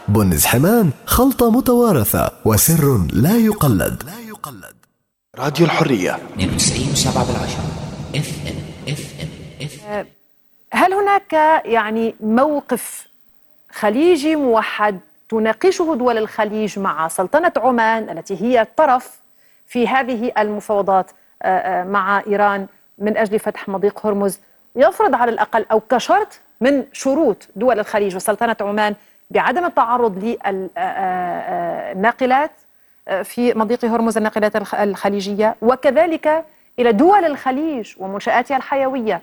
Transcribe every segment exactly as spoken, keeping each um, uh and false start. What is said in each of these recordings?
بنز حمان، خلطة متوارثة وسر لا يقلد. راديو الحرية اثنين وتسعين وسبعة بالعشرة اف ام اف ام اف ام. هل هناك يعني موقف خليجي موحد تناقشه دول الخليج مع سلطنة عمان التي هي طرف في هذه المفاوضات مع إيران من أجل فتح مضيق هرمز، يفرض على الأقل أو كشرط من شروط دول الخليج وسلطنة عمان بعدم التعرض للناقلات في مضيق هرمز، الناقلات الخليجية، وكذلك إلى دول الخليج ومنشآتها الحيوية؟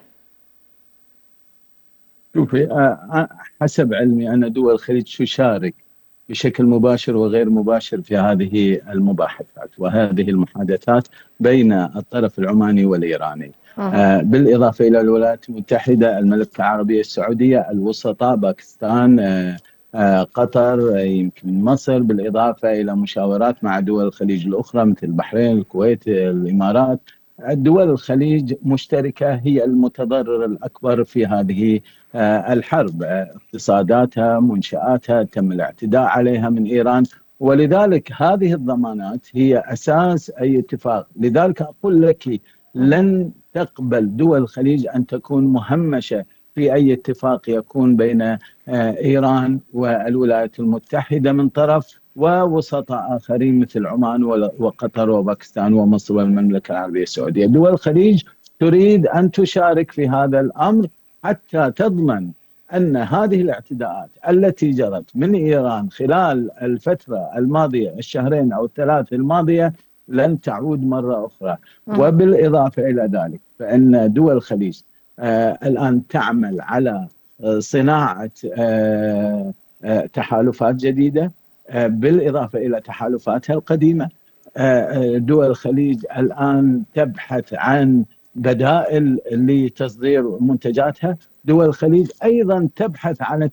شوفي، حسب علمي أن دول الخليج تشارك بشكل مباشر وغير مباشر في هذه المباحثات وهذه المحادثات بين الطرف العماني والإيراني. آه بالإضافة إلى الولايات المتحدة، المملكة العربية السعودية، الوسطاء، باكستان، آه آه قطر، يمكن مصر، بالإضافة إلى مشاورات مع دول الخليج الأخرى مثل البحرين، الكويت، الإمارات. الدول الخليج مشتركة، هي المتضرر الأكبر في هذه الحرب. اقتصاداتها، منشآتها تم الاعتداء عليها من إيران، ولذلك هذه الضمانات هي أساس أي اتفاق. لذلك أقول لك لن تقبل دول الخليج أن تكون مهمشة في أي اتفاق يكون بين إيران والولايات المتحدة من طرف ووسطاء آخرين مثل عمان وقطر وباكستان ومصر والمملكة العربية السعودية. دول الخليج تريد أن تشارك في هذا الأمر حتى تضمن أن هذه الاعتداءات التي جرت من إيران خلال الفترة الماضية، الشهرين أو الثلاث الماضية، لن تعود مرة أخرى. وبالإضافة إلى ذلك فإن دول الخليج آه الآن تعمل على آه صناعة آه آه تحالفات جديدة، آه بالإضافة إلى تحالفاتها القديمة. آه دول الخليج الآن تبحث عن بدائل لتصدير منتجاتها. دول الخليج أيضا تبحث عن